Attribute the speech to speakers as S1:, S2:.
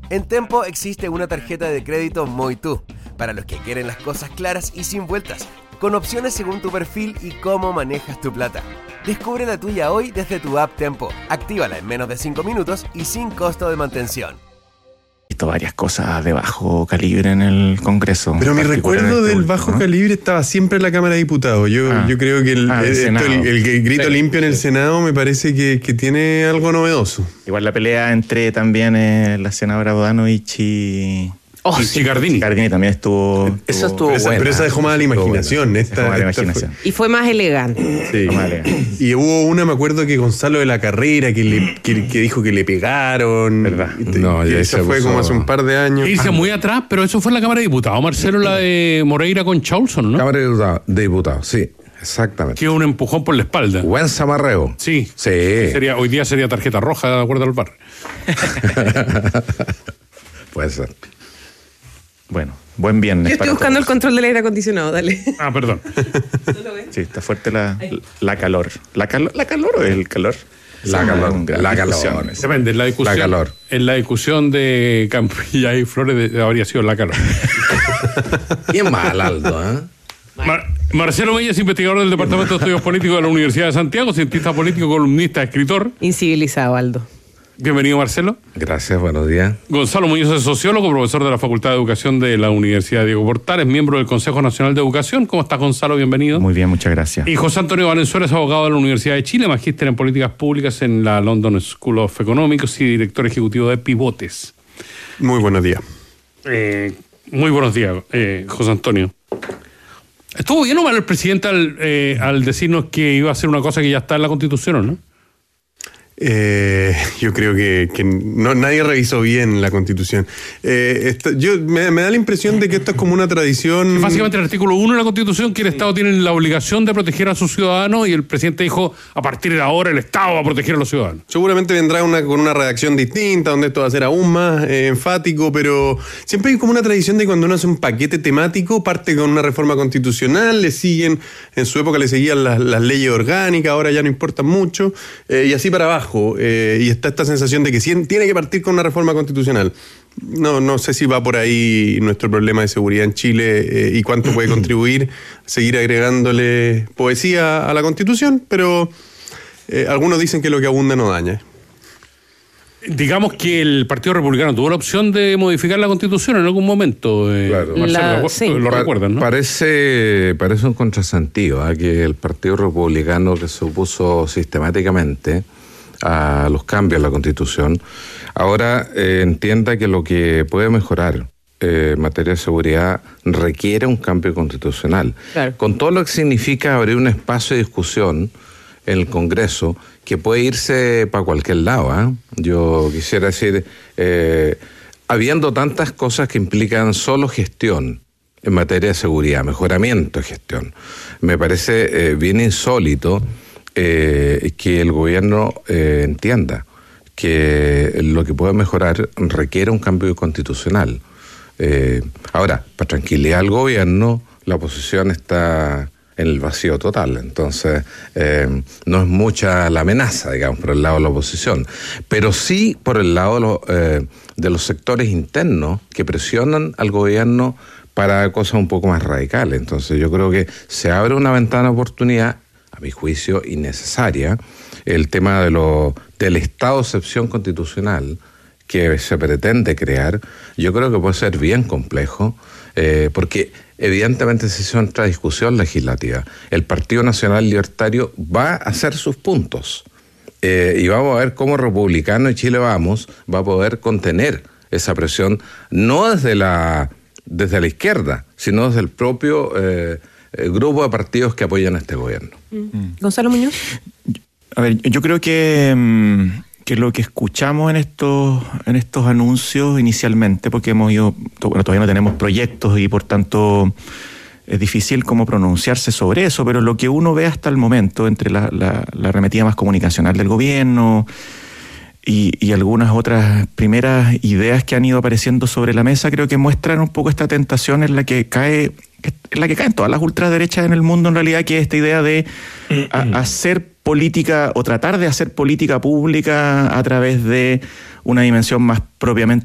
S1: En Tempo existe una tarjeta de crédito Muy Tú, para los que quieren las cosas claras y sin vueltas, con opciones según tu perfil y cómo manejas tu plata. Descubre la tuya hoy desde tu app Tempo. Actívala en menos de 5 minutos y sin costo de mantención.
S2: He visto varias cosas de bajo calibre en el Congreso.
S3: Pero mi recuerdo del bajo calibre estaba siempre en la Cámara de Diputados. Yo creo que el grito limpio en el Senado me parece que tiene algo novedoso.
S2: Igual la pelea entre también la senadora Bodanovich y
S4: Cicardini.
S2: Cicardini también estuvo
S5: Esa estuvo
S2: buena.
S5: buena.
S3: Pero esa dejó más la imaginación.
S6: Y fue más elegante.
S3: Sí. Y hubo una, me acuerdo que Gonzalo de la Carrera, que dijo que le pegaron.
S2: ¿Verdad?
S3: No, ya eso fue como hace un par de años.
S4: Irse muy atrás, pero eso fue en la Cámara de Diputados. Marcelo, la de Moreira con Chaulson, ¿no?
S5: Cámara de Diputados, sí, exactamente.
S4: Que un empujón por la espalda.
S5: Buen zamarreo.
S4: Sí.
S5: Sí.
S4: Hoy día sería tarjeta roja, de acuerdo al bar.
S5: Puede ser.
S2: Bueno, buen viernes.
S6: Yo estoy buscando el control del aire acondicionado, dale.
S4: Ah, perdón.
S6: ¿No lo ves?
S2: Sí, está fuerte la calor. ¿La calor o el calor?
S5: La calor.
S4: Depende, en la discusión.
S5: La calor.
S4: En la discusión de Campilla y Flores habría sido la calor.
S5: Bien mal, Aldo, ¿eh?
S4: Marcelo Mella es investigador del Departamento de Estudios Políticos de la Universidad de Santiago, cientista político, columnista, escritor.
S6: Incivilizado, Aldo.
S4: Bienvenido, Marcelo.
S5: Gracias, buenos días.
S4: Gonzalo Muñoz es sociólogo, profesor de la Facultad de Educación de la Universidad Diego Portales, miembro del Consejo Nacional de Educación. ¿Cómo estás, Gonzalo? Bienvenido.
S2: Muy bien, muchas gracias.
S4: Y José Antonio Valenzuela es abogado de la Universidad de Chile, magíster en políticas públicas en la London School of Economics y director ejecutivo de Pivotes.
S3: Muy buenos días.
S4: Muy buenos días, José Antonio. ¿Estuvo bien o mal el presidente al decirnos que iba a hacer una cosa que ya está en la Constitución, o no?
S3: Yo creo que nadie revisó bien la Constitución. Me da la impresión de que esto es como una tradición.
S4: Básicamente el artículo 1 de la Constitución, que el Estado tiene la obligación de proteger a sus ciudadanos, y el presidente dijo, a partir de ahora el Estado va a proteger a los ciudadanos.
S3: Seguramente vendrá con una redacción distinta, donde esto va a ser aún más enfático, pero siempre hay como una tradición de cuando uno hace un paquete temático, parte con una reforma constitucional, en su época le seguían las leyes orgánicas, ahora ya no importan mucho, y así para abajo. Y está esta sensación de que tiene que partir con una reforma constitucional. No sé si va por ahí nuestro problema de seguridad en Chile y cuánto puede contribuir a seguir agregándole poesía a la Constitución, pero algunos dicen que lo que abunda no daña.
S4: Digamos que el Partido Republicano tuvo la opción de modificar la Constitución en algún momento.
S5: Claro.
S4: Marcelo, lo recuerdan, ¿no?
S5: Parece un contrasentido que el Partido Republicano, que se opuso sistemáticamente a los cambios en la Constitución, ahora entienda que lo que puede mejorar en materia de seguridad requiere un cambio constitucional. Claro. Con todo lo que significa abrir un espacio de discusión en el Congreso que puede irse para cualquier lado. Yo quisiera decir, habiendo tantas cosas que implican solo gestión en materia de seguridad, mejoramiento de gestión, me parece bien insólito que el gobierno entienda que lo que puede mejorar requiere un cambio constitucional. Ahora, para tranquilidad al gobierno, la oposición está en el vacío total, entonces no es mucha la amenaza, digamos, por el lado de la oposición, pero sí por el lado de los sectores internos que presionan al gobierno para cosas un poco más radicales. Entonces yo creo que se abre una ventana de oportunidad, a mi juicio innecesaria, el tema del estado de excepción constitucional que se pretende crear. Yo creo que puede ser bien complejo, porque evidentemente se hizo otra discusión legislativa. El Partido Nacional Libertario va a hacer sus puntos, y vamos a ver cómo Republicano y Chile Vamos va a poder contener esa presión, no desde la izquierda, sino desde el propio grupo de partidos que apoyan a este gobierno.
S6: Gonzalo Muñoz.
S2: A ver, yo creo que lo que escuchamos en estos anuncios inicialmente, porque todavía no tenemos proyectos y por tanto es difícil como pronunciarse sobre eso, pero lo que uno ve hasta el momento entre la arremetida más comunicacional del gobierno y algunas otras primeras ideas que han ido apareciendo sobre la mesa, creo que muestran un poco esta tentación en la que caen todas las ultraderechas en el mundo, en realidad, que es esta idea de hacer política o tratar de hacer política pública a través de una dimensión más propiamente